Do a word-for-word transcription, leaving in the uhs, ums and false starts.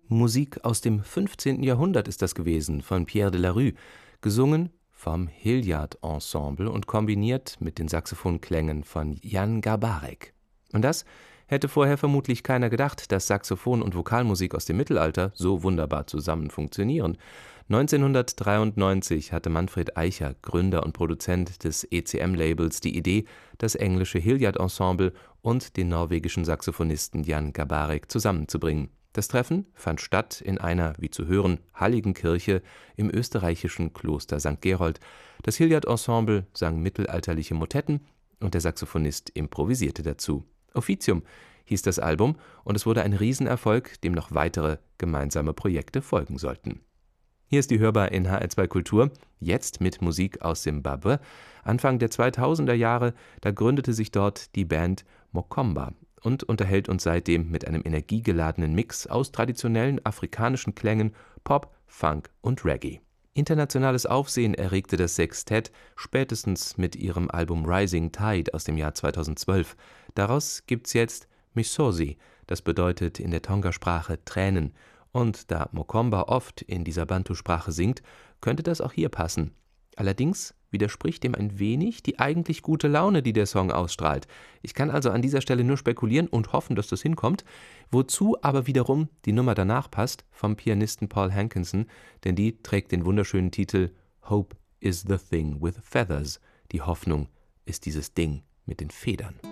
Musik aus dem fünfzehnten Jahrhundert ist das gewesen, von Pierre de la Rue, gesungen vom Hilliard Ensemble und kombiniert mit den Saxophonklängen von Jan Garbarek. Und das hätte vorher vermutlich keiner gedacht, dass Saxophon und Vokalmusik aus dem Mittelalter so wunderbar zusammen funktionieren. neunzehnhundertdreiundneunzig hatte Manfred Eicher, Gründer und Produzent des E C M-Labels, die Idee, das englische Hilliard-Ensemble und den norwegischen Saxophonisten Jan Garbarek zusammenzubringen. Das Treffen fand statt in einer, wie zu hören, halligen Kirche im österreichischen Kloster Sankt Gerold. Das Hilliard-Ensemble sang mittelalterliche Motetten und der Saxophonist improvisierte dazu. Officium hieß das Album und es wurde ein Riesenerfolg, dem noch weitere gemeinsame Projekte folgen sollten. Hier ist die Hörbar in H R zwei Kultur, jetzt mit Musik aus Simbabwe. Anfang der zweitausender Jahre, da gründete sich dort die Band Mokomba und unterhält uns seitdem mit einem energiegeladenen Mix aus traditionellen afrikanischen Klängen, Pop, Funk und Reggae. Internationales Aufsehen erregte das Sextett spätestens mit ihrem Album Rising Tide aus dem Jahr zweitausendzwölf. Daraus gibt's jetzt Misozi, das bedeutet in der Tonga-Sprache Tränen. Und da Mokomba oft in dieser Bantu-Sprache singt, könnte das auch hier passen. Allerdings widerspricht dem ein wenig die eigentlich gute Laune, die der Song ausstrahlt. Ich kann also an dieser Stelle nur spekulieren und hoffen, dass das hinkommt, wozu aber wiederum die Nummer danach passt, vom Pianisten Paul Hankinson, denn die trägt den wunderschönen Titel Hope is the thing with feathers. Die Hoffnung ist dieses Ding mit den Federn.